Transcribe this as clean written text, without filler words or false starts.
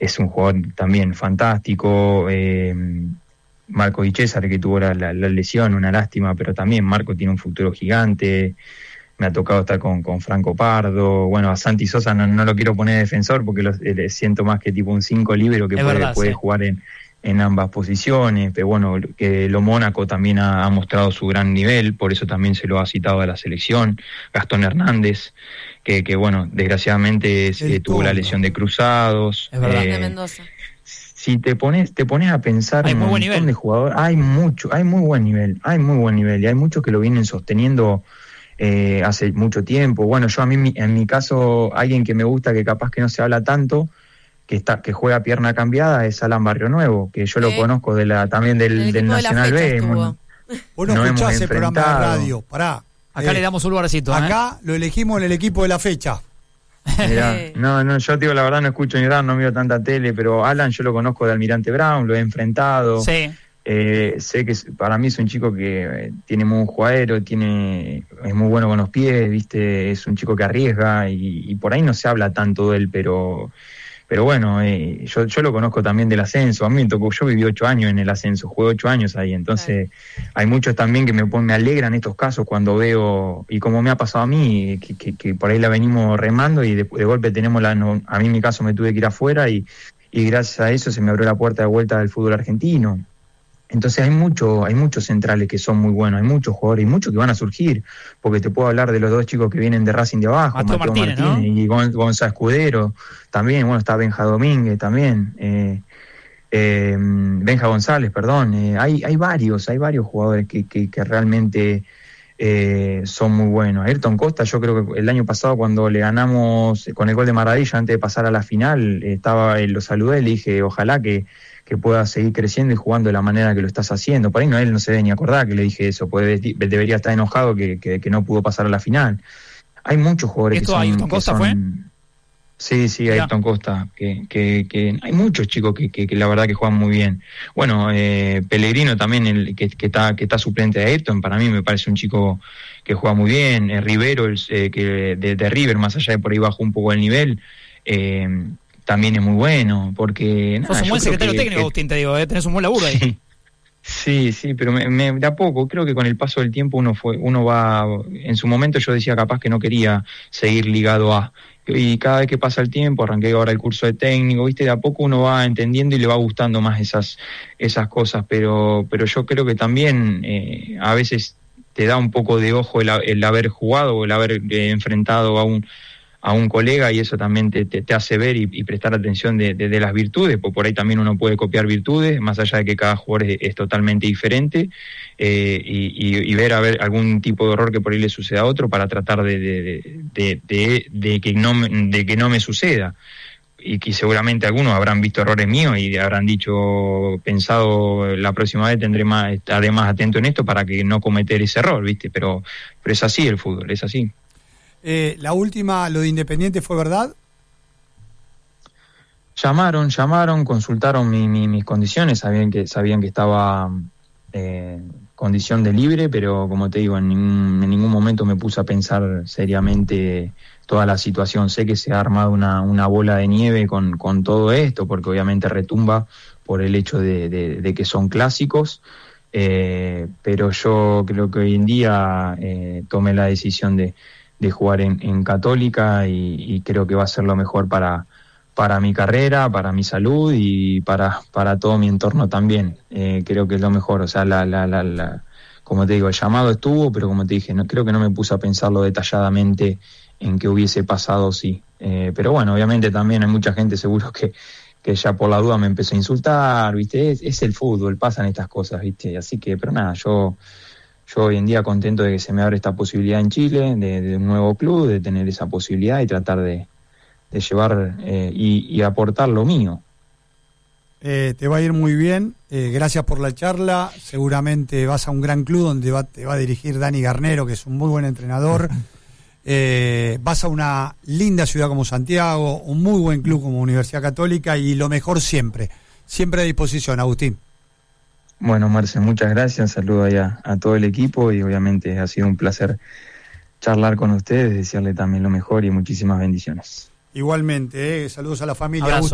es un jugador también fantástico. Marco Di Cesare, que tuvo la lesión, una lástima, pero también Marco tiene un futuro gigante. Me ha tocado estar con Franco Pardo. Bueno, a Santi Sosa no lo quiero poner defensor porque le siento más que tipo un 5 libero que puede jugar en ambas posiciones. Pero bueno, que lo Mónaco también ha mostrado su gran nivel, por eso también se lo ha citado a la selección. Gastón Hernández, que bueno, desgraciadamente tuvo la lesión de cruzados. Es verdad. De Mendoza. Si te pones a pensar en un montón de jugadores, hay muy buen nivel, y hay muchos que lo vienen sosteniendo hace mucho tiempo. Bueno, yo en mi caso, alguien que me gusta, que capaz que no se habla tanto, que juega pierna cambiada, es Alan Barrio Nuevo, que yo lo conozco también del Nacional B. Vos no escuchás el programa de radio, pará. Acá le damos un lugarcito. Acá lo elegimos en el equipo de la fecha. Mirá, no, yo digo la verdad, no escucho ni nada, no miro tanta tele, pero Alan yo lo conozco de Almirante Brown, lo he enfrentado. Sí. Sé que para mí es un chico que tiene muy buen jugadero, es muy bueno con los pies, viste, es un chico que arriesga y por ahí no se habla tanto de él, pero bueno, yo lo conozco también del ascenso. A mí me tocó, yo viví 8 años en el ascenso, jugué 8 años ahí, entonces hay muchos también que me alegran estos casos cuando veo, y como me ha pasado a mí, que por ahí la venimos remando y de golpe tenemos a mí en mi caso me tuve que ir afuera y gracias a eso se me abrió la puerta de vuelta del fútbol argentino. Entonces hay muchos centrales que son muy buenos, hay muchos jugadores y muchos que van a surgir, porque te puedo hablar de los 2 chicos que vienen de Racing de abajo, Mateo Martínez, ¿no? Y Gonzalo Escudero, también, bueno, está Benja Domínguez también, Benja González, perdón, hay varios jugadores que realmente son muy buenos. Ayrton Costa, yo creo que el año pasado cuando le ganamos con el gol de Maravilla antes de pasar a la final, lo saludé, le dije ojalá que pueda seguir creciendo y jugando de la manera que lo estás haciendo. Por ahí él no se debe ni acordar que le dije eso, pues debería estar enojado que no pudo pasar a la final. Hay muchos jugadores que son... ¿Esto Ayrton Costa fue? Sí, Ayrton Costa, que hay muchos chicos que la verdad que juegan muy bien. Bueno, Pellegrino también, que está suplente de Ayrton, para mí me parece un chico que juega muy bien. Rivero, que de River, más allá de por ahí bajó un poco el nivel, también es muy bueno, porque... Sos un buen secretario técnico, Agustín, te digo, tenés un buen laburo ahí. Sí, pero de a poco, creo que con el paso del tiempo uno va... En su momento yo decía capaz que no quería seguir ligado a... Y cada vez que pasa el tiempo, arranqué ahora el curso de técnico, viste, de a poco uno va entendiendo y le va gustando más esas cosas, pero yo creo que también a veces te da un poco de ojo el haber jugado o el haber enfrentado a un colega, y eso también te hace ver y prestar atención de las virtudes, porque por ahí también uno puede copiar virtudes, más allá de que cada jugador es totalmente diferente, y ver algún tipo de error que por ahí le suceda a otro para tratar de que no me suceda. Y que seguramente algunos habrán visto errores míos y habrán pensado la próxima vez estaré más atento en esto para que no cometer ese error, ¿viste? Pero es así el fútbol, es así. La última, lo de Independiente, ¿fue verdad? Llamaron, consultaron mis condiciones, sabían que estaba condición de libre, pero como te digo, en ningún momento me puse a pensar seriamente toda la situación. Sé que se ha armado una bola de nieve con todo esto, porque obviamente retumba por el hecho de que son clásicos, pero yo creo que hoy en día tomé la decisión de jugar en Católica y creo que va a ser lo mejor para mi carrera, para mi salud y para todo mi entorno también. Creo que es lo mejor, o sea, como te digo, el llamado estuvo, pero como te dije, creo que no me puse a pensarlo detalladamente en qué hubiese pasado, sí. Pero bueno, obviamente también hay mucha gente seguro que ya por la duda me empezó a insultar, ¿viste? Es el fútbol, pasan estas cosas, ¿viste? Así que, pero nada, yo hoy en día contento de que se me abre esta posibilidad en Chile, de un nuevo club, de tener esa posibilidad y tratar de llevar y aportar lo mío. Te va a ir muy bien, gracias por la charla. Seguramente vas a un gran club donde te va a dirigir Dani Garnero, que es un muy buen entrenador. Vas a una linda ciudad como Santiago, un muy buen club como Universidad Católica, y lo mejor siempre a disposición, Agustín. Bueno, Marce, muchas gracias, saludo ahí a todo el equipo y obviamente ha sido un placer charlar con ustedes, desearle también lo mejor y muchísimas bendiciones. Igualmente, saludos a la familia. Abrazo.